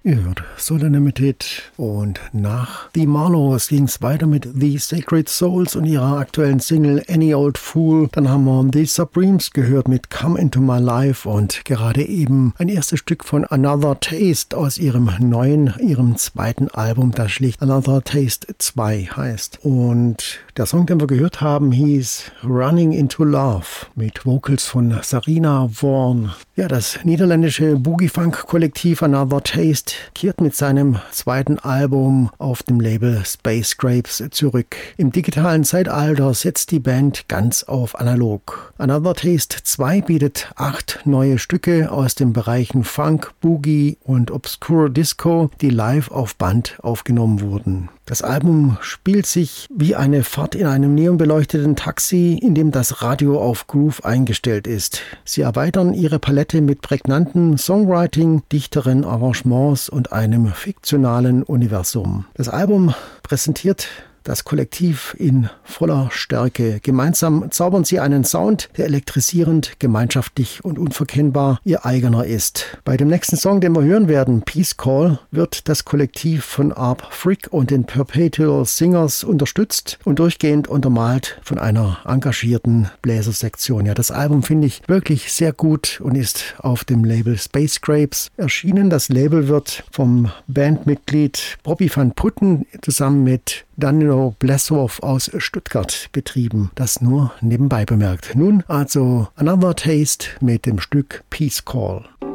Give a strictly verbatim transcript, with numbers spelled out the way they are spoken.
Ihr hört Soul Unlimited und nach The Marlows ging es weiter mit The Sacred Souls und ihrer aktuellen Single Any Old Fool. Dann haben wir The Supremes gehört mit Come Into My Life und gerade eben ein erstes Stück von Another Taste aus ihrem neuen, ihrem zweiten Album, das schlicht Another Taste zwei heißt. Und der Song, den wir gehört haben, hieß Running Into Love mit Vocals von Sarina Vaughan. Ja, das niederländische Boogie-Funk-Kollektiv Another Taste kehrt mit seinem zweiten Album auf dem Label Space Grapes zurück. Im digitalen Zeitalter setzt die Band ganz auf analog. Another Taste zwei bietet acht neue Stücke aus den Bereichen Funk, Boogie und Obscure Disco, die live auf Band aufgenommen wurden. Das Album spielt sich wie eine Fahrt in einem neonbeleuchteten Taxi, in dem das Radio auf Groove eingestellt ist. Sie erweitern ihre Palette mit prägnanten Songwriting, dichteren Arrangements und einem fiktionalen Universum. Das Album präsentiert das Kollektiv in voller Stärke. Gemeinsam zaubern sie einen Sound, der elektrisierend, gemeinschaftlich und unverkennbar ihr eigener ist. Bei dem nächsten Song, den wir hören werden, Peace Call, wird das Kollektiv von Arp Frick und den Perpetual Singers unterstützt und durchgehend untermalt von einer engagierten Bläsersektion. Ja, das Album finde ich wirklich sehr gut und ist auf dem Label Space Grapes erschienen. Das Label wird vom Bandmitglied Bobby van Putten zusammen mit Danilo Blessow aus Stuttgart betrieben. Das nur nebenbei bemerkt. Nun also Another Taste mit dem Stück Peace Call.